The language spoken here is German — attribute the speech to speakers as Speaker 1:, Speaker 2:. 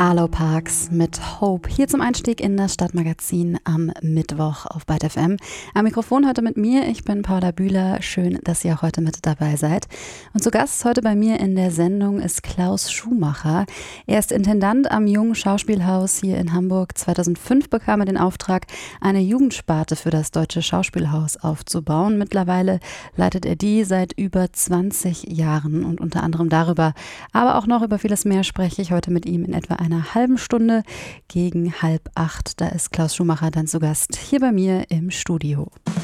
Speaker 1: Arlo Parks mit Hope hier zum Einstieg in das Stadtmagazin am Mittwoch auf Byte FM. Am Mikrofon heute mit mir, ich bin Paula Bühler. Schön, dass ihr auch heute mit dabei seid. Und zu Gast heute bei mir in der Sendung ist Klaus Schumacher. Er ist Intendant am Jungen Schauspielhaus hier in Hamburg. 2005 bekam er den Auftrag, eine Jugendsparte für das Deutsche Schauspielhaus aufzubauen. Mittlerweile leitet er die seit über 20 Jahren und unter anderem darüber, aber auch noch über vieles mehr spreche ich heute mit ihm in etwa einer halben Stunde gegen 7:30. Da ist Klaus Schumacher dann zu Gast hier bei mir im Studio.